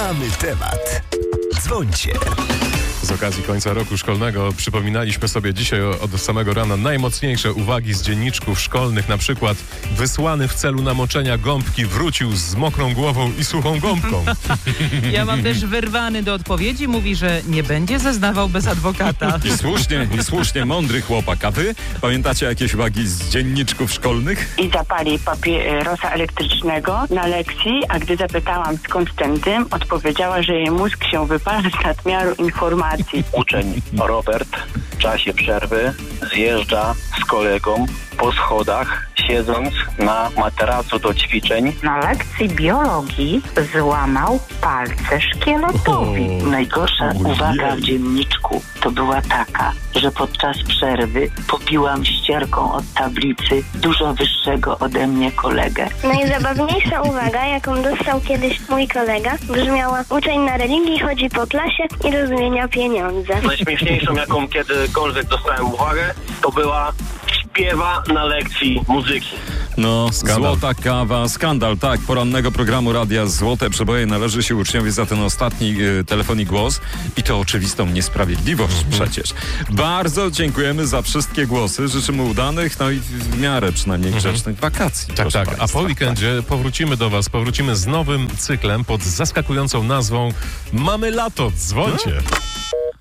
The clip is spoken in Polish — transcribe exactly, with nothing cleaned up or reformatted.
Mamy temat. Dzwońcie. Z okazji końca roku szkolnego przypominaliśmy sobie dzisiaj od samego rana najmocniejsze uwagi z dzienniczków szkolnych. Na przykład wysłany w celu namoczenia gąbki wrócił z mokrą głową i suchą gąbką. Ja mam też wyrwany do odpowiedzi. Mówi, że nie będzie zeznawał bez adwokata. I słusznie, i słusznie, mądry chłopak. A wy pamiętacie jakieś uwagi z dzienniczków szkolnych? I zapali papierosa elektrycznego na lekcji, a gdy zapytałam skąd ten dym, odpowiedziała, że jej mózg się wypala z nadmiaru informacji. Uczeń Robert w czasie przerwy zjeżdża z kolegą po schodach, siedząc na materacu do ćwiczeń. Na lekcji biologii złamał palce szkieletowi. Najgorsza uwaga w dzienniczku to była taka, że podczas przerwy pobiłam ścierką od tablicy dużo wyższego ode mnie kolegę. Najzabawniejsza uwaga, jaką dostał kiedyś mój kolega, brzmiała: uczeń na religii chodzi po klasie i rozmienia pieniądze. Najśmieszniejszą, jaką kiedykolwiek dostałem uwagę, to była: śpiewa na lekcji muzyki. No, Skandal. złota kawa, skandal, tak. Porannego programu Radia Złote Przeboje należy się uczniowi za ten ostatni y, telefon i głos. I to oczywistą niesprawiedliwość przecież. Bardzo dziękujemy za wszystkie głosy. Życzymy udanych, no i w miarę przynajmniej grzecznych wakacji. Tak, proszę tak. A państwa. po weekendzie powrócimy do was. Powrócimy z nowym cyklem pod zaskakującą nazwą Mamy lato. Dzwońcie.